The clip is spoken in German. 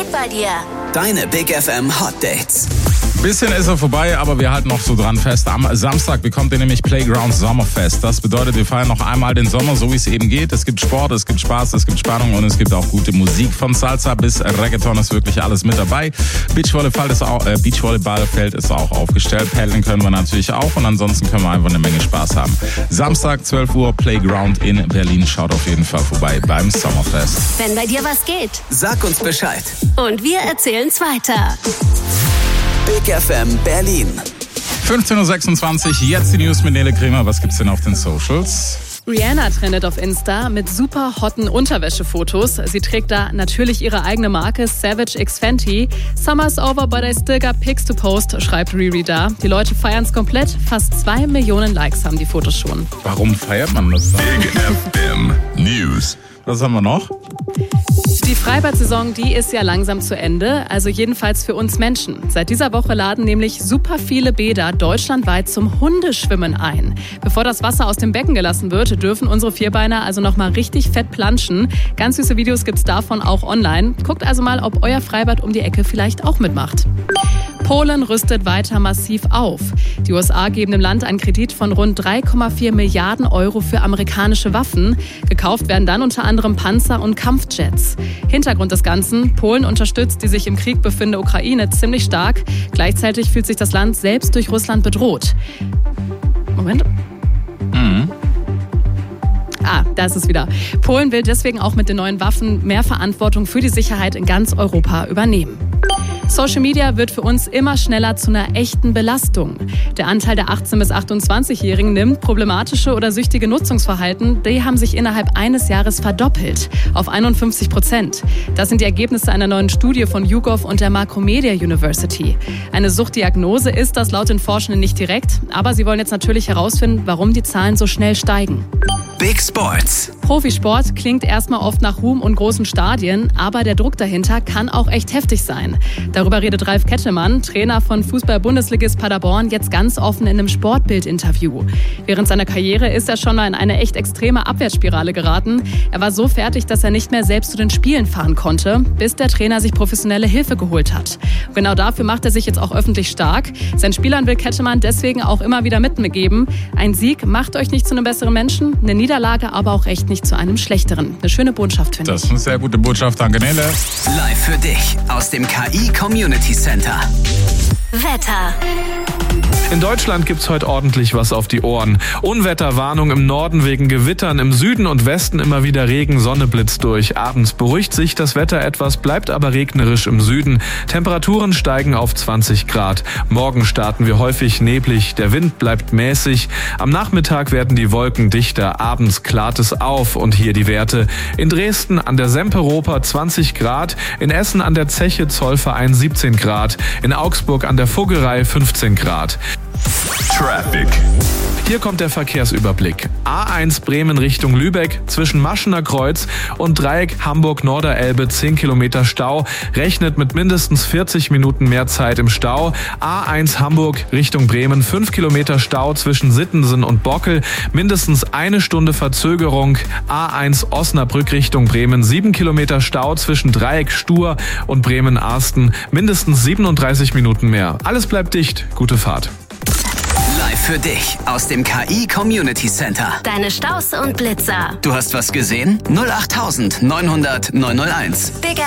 geht bei dir? Deine Big FM Hot Dates. Bisschen ist er vorbei, aber wir halten noch so dran fest. Am Samstag bekommt ihr nämlich Playground Sommerfest. Das bedeutet, wir feiern noch einmal den Sommer, so wie es eben geht. Es gibt Sport, es gibt Spaß, es gibt Spannung und es gibt auch gute Musik. Von Salsa bis Reggaeton ist wirklich alles mit dabei. Beachvolleyballfeld ist auch aufgestellt. Paddeln können wir natürlich auch und ansonsten können wir einfach eine Menge Spaß haben. Samstag, 12 Uhr, Playground in Berlin. Schaut auf jeden Fall vorbei beim Sommerfest. Wenn bei dir was geht. Sag uns Bescheid. Und wir erzählen's weiter. Big FM Berlin. 15.26 Uhr, jetzt die News mit Nele Kremer. Was gibt's denn auf den Socials? Rihanna trendet auf Insta mit super hotten Unterwäschefotos. Sie trägt da natürlich ihre eigene Marke Savage X Fenty. Summer's over, but I still got pics to post, schreibt Riri da. Die Leute feiern's komplett. Fast 2 Millionen Likes haben die Fotos schon. Warum feiert man das dann? Big FM News. Was haben wir noch? Die Freibad-Saison, die ist ja langsam zu Ende, also jedenfalls für uns Menschen. Seit dieser Woche laden nämlich super viele Bäder deutschlandweit zum Hundeschwimmen ein. Bevor das Wasser aus dem Becken gelassen wird, dürfen unsere Vierbeiner also nochmal richtig fett planschen. Ganz süße Videos gibt's davon auch online. Guckt also mal, ob euer Freibad um die Ecke vielleicht auch mitmacht. Polen rüstet weiter massiv auf. Die USA geben dem Land einen Kredit von rund 3,4 Milliarden Euro für amerikanische Waffen. Gekauft werden dann unter anderem Panzer und Kampfjets. Hintergrund des Ganzen: Polen unterstützt die sich im Krieg befindende Ukraine ziemlich stark. Gleichzeitig fühlt sich das Land selbst durch Russland bedroht. Moment. Da ist es wieder. Polen will deswegen auch mit den neuen Waffen mehr Verantwortung für die Sicherheit in ganz Europa übernehmen. Social Media wird für uns immer schneller zu einer echten Belastung. Der Anteil der 18- bis 28-Jährigen nimmt. Problematische oder süchtige Nutzungsverhalten, die haben sich innerhalb eines Jahres verdoppelt auf 51%. Das sind die Ergebnisse einer neuen Studie von YouGov und der Macromedia University. Eine Suchtdiagnose ist das laut den Forschenden nicht direkt, aber sie wollen jetzt natürlich herausfinden, warum die Zahlen so schnell steigen. Big Sports. Profisport klingt erstmal oft nach Ruhm und großen Stadien, aber der Druck dahinter kann auch echt heftig sein. Darüber redet Ralf Kettemann, Trainer von Fußball-Bundesligist Paderborn, jetzt ganz offen in einem Sportbild-Interview. Während seiner Karriere ist er schon mal in eine echt extreme Abwärtsspirale geraten. Er war so fertig, dass er nicht mehr selbst zu den Spielen fahren konnte, bis der Trainer sich professionelle Hilfe geholt hat. Und genau dafür macht er sich jetzt auch öffentlich stark. Seinen Spielern will Kettemann deswegen auch immer wieder mitgeben: Ein Sieg macht euch nicht zu einem besseren Menschen, eine Niederlage aber auch echt nicht zu einem schlechteren. Eine schöne Botschaft, finde ich. Das ist eine sehr gute Botschaft, danke Nele. Live für dich aus dem KI Community Center. Wetter. In Deutschland gibt's heute ordentlich was auf die Ohren. Unwetterwarnung im Norden wegen Gewittern, im Süden und Westen immer wieder Regen, Sonne blitzt durch. Abends beruhigt sich das Wetter etwas, bleibt aber regnerisch im Süden. Temperaturen steigen auf 20 Grad. Morgen starten wir häufig neblig, der Wind bleibt mäßig. Am Nachmittag werden die Wolken dichter, abends klart es auf und hier die Werte. In Dresden an der Semperoper 20 Grad, in Essen an der Zeche Zollverein 17 Grad, in Augsburg an der Fuggerei 15 Grad. Traffic. Hier kommt der Verkehrsüberblick. A1 Bremen Richtung Lübeck, zwischen Maschener Kreuz und Dreieck Hamburg-Norderelbe 10 Kilometer Stau. Rechnet mit mindestens 40 Minuten mehr Zeit im Stau. A1 Hamburg Richtung Bremen 5 Kilometer Stau zwischen Sittensen und Bockel. Mindestens 1 Stunde Verzögerung. A1 Osnabrück Richtung Bremen 7 Kilometer Stau zwischen Dreieck Stur und Bremen-Arsten. Mindestens 37 Minuten mehr. Alles bleibt dicht. Gute Fahrt. Live für dich aus dem KI Community Center. Deine Staus und Blitzer. Du hast was gesehen? 08900 901. Big